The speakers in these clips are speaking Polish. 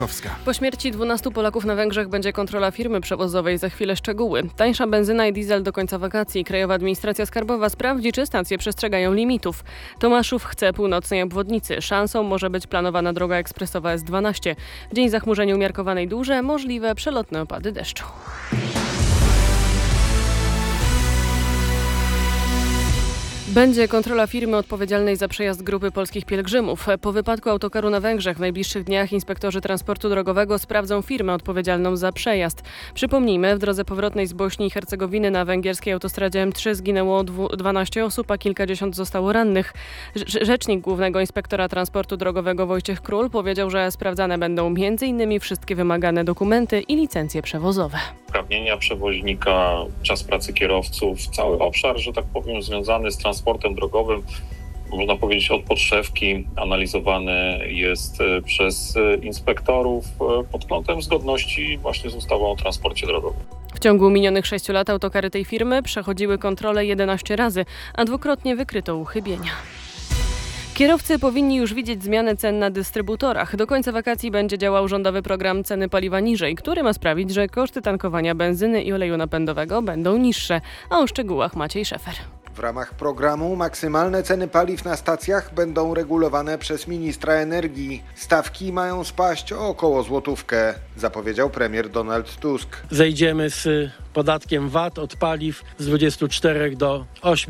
Po śmierci 12 Polaków na Węgrzech będzie kontrola firmy przewozowej. Za chwilę szczegóły. Tańsza benzyna i diesel do końca wakacji. Krajowa Administracja Skarbowa sprawdzi, czy stacje przestrzegają limitów. Tomaszów chce północnej obwodnicy. Szansą może być planowana droga ekspresowa S12. W dzień zachmurzenia umiarkowanej duże, możliwe przelotne opady deszczu. Będzie kontrola firmy odpowiedzialnej za przejazd grupy polskich pielgrzymów. Po wypadku autokaru na Węgrzech w najbliższych dniach inspektorzy transportu drogowego sprawdzą firmę odpowiedzialną za przejazd. Przypomnijmy, w drodze powrotnej z Bośni i Hercegowiny na węgierskiej autostradzie M3 zginęło 12 osób, a kilkadziesiąt zostało rannych. Rzecznik Głównego Inspektora Transportu Drogowego Wojciech Król powiedział, że sprawdzane będą m.in. wszystkie wymagane dokumenty i licencje przewozowe. Uprawnienia przewoźnika, czas pracy kierowców, cały obszar, że tak powiem, związany z transportem drogowym, można powiedzieć od podszewki, analizowany jest przez inspektorów pod kątem zgodności właśnie z ustawą o transporcie drogowym. W ciągu minionych 6 lat autokary tej firmy przechodziły kontrolę 11 razy, a dwukrotnie wykryto uchybienia. Kierowcy powinni już widzieć zmianę cen na dystrybutorach. Do końca wakacji będzie działał rządowy program Ceny paliwa niżej, który ma sprawić, że koszty tankowania benzyny i oleju napędowego będą niższe. A o szczegółach Maciej Szefer. W ramach programu maksymalne ceny paliw na stacjach będą regulowane przez ministra energii. Stawki mają spaść o około złotówkę, zapowiedział premier Donald Tusk. Zejdziemy z podatkiem VAT od paliw z 24 do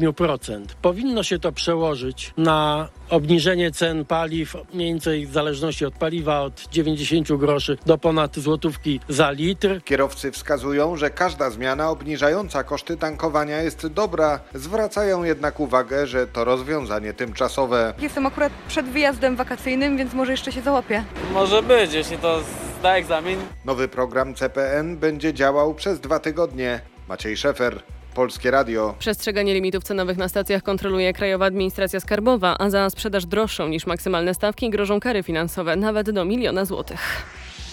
8%. Powinno się to przełożyć na obniżenie cen paliw mniej więcej w zależności od paliwa od 90 groszy do ponad złotówki za litr. Kierowcy wskazują, że każda zmiana obniżająca koszty tankowania jest dobra. Zwracają jednak uwagę, że to rozwiązanie tymczasowe. Jestem akurat przed wyjazdem wakacyjnym, więc może jeszcze się załapię. Może być, jeśli to zda egzamin. Nowy program CPN będzie działał przez 2 tygodnie. Maciej Szefer, Polskie Radio. Przestrzeganie limitów cenowych na stacjach kontroluje Krajowa Administracja Skarbowa, a za sprzedaż droższą niż maksymalne stawki grożą kary finansowe nawet do 1 000 000 złotych.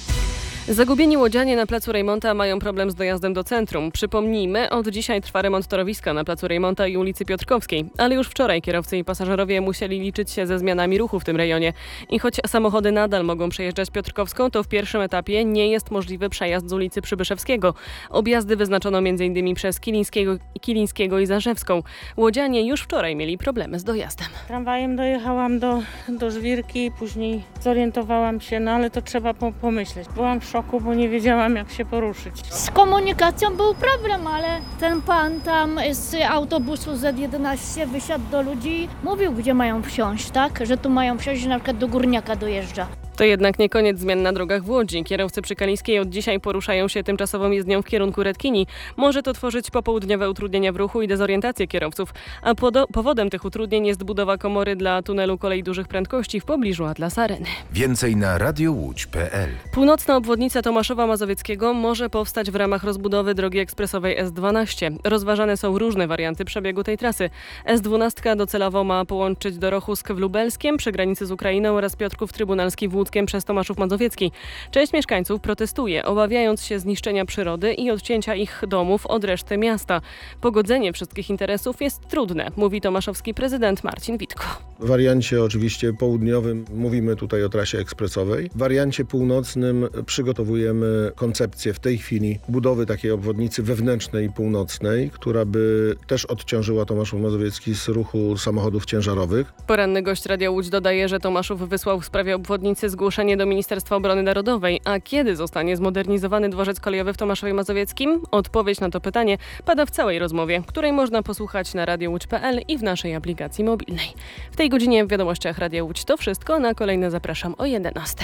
Zagubieni łodzianie na placu Rejmonta mają problem z dojazdem do centrum. Przypomnijmy, od dzisiaj trwa remont torowiska na placu Rejmonta i ulicy Piotrkowskiej, ale już wczoraj kierowcy i pasażerowie musieli liczyć się ze zmianami ruchu w tym rejonie. I choć samochody nadal mogą przejeżdżać Piotrkowską, to w pierwszym etapie nie jest możliwy przejazd z ulicy Przybyszewskiego. Objazdy wyznaczono m.in. przez Kilińskiego i Zarzewską. Łodzianie już wczoraj mieli problemy z dojazdem. Tramwajem dojechałam do Żwirki, później zorientowałam się, ale to trzeba pomyśleć. Byłam w szoku, bo nie wiedziałam, jak się poruszyć. Z komunikacją był problem, ale ten pan tam z autobusu Z11 wysiadł do ludzi, mówił, gdzie mają wsiąść, tak? Że tu mają wsiąść, że na przykład do Górniaka dojeżdża. To jednak nie koniec zmian na drogach w Łodzi. Kierowcy przy Kaliskiej od dzisiaj poruszają się tymczasową jezdnią w kierunku Redkini. Może to tworzyć popołudniowe utrudnienia w ruchu i dezorientację kierowców. A powodem tych utrudnień jest budowa komory dla tunelu kolei dużych prędkości w pobliżu Atlas Areny. Więcej na radiołódź.pl. Północna obwodnica Tomaszowa Mazowieckiego może powstać w ramach rozbudowy drogi ekspresowej S12. Rozważane są różne warianty przebiegu tej trasy. S12 docelowo ma połączyć Dorochusk w Lubelskiem przy granicy z Ukrainą oraz Piotrków Trybunalski w Łódzkiem przez Tomaszów Mazowiecki. Część mieszkańców protestuje, obawiając się zniszczenia przyrody i odcięcia ich domów od reszty miasta. Pogodzenie wszystkich interesów jest trudne, mówi tomaszowski prezydent Marcin Witko. W wariancie oczywiście południowym mówimy tutaj o trasie ekspresowej. W wariancie północnym przygotowujemy koncepcję w tej chwili budowy takiej obwodnicy wewnętrznej i północnej, która by też odciążyła Tomaszów Mazowiecki z ruchu samochodów ciężarowych. Poranny gość Radia Łódź dodaje, że Tomaszów wysłał w sprawie obwodnicy zgłoszenie do Ministerstwa Obrony Narodowej. A kiedy zostanie zmodernizowany dworzec kolejowy w Tomaszowie Mazowieckim? Odpowiedź na to pytanie pada w całej rozmowie, której można posłuchać na radiołódź.pl i w naszej aplikacji mobilnej. W tej godzinie w Wiadomościach Radia Łódź to wszystko. Na kolejne zapraszam o 11:00.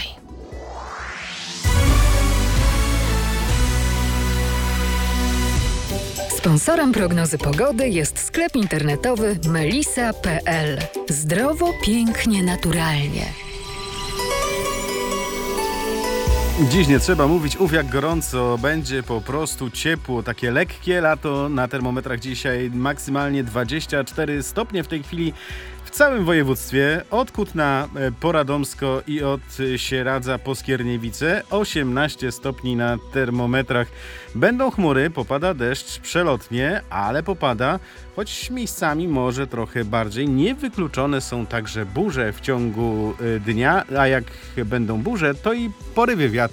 Sponsorem prognozy pogody jest sklep internetowy melisa.pl. Zdrowo, pięknie, naturalnie. Dziś nie trzeba mówić, jak gorąco, będzie po prostu ciepło, takie lekkie lato. Na termometrach dzisiaj maksymalnie 24 stopnie. W tej chwili W całym województwie, od Kutna po Radomsko i od Sieradza po Skierniewice, 18 stopni na termometrach. Będą chmury, popada deszcz przelotnie, ale popada, choć miejscami może trochę bardziej. Niewykluczone są także burze w ciągu dnia, a jak będą burze, to i porywy wiatru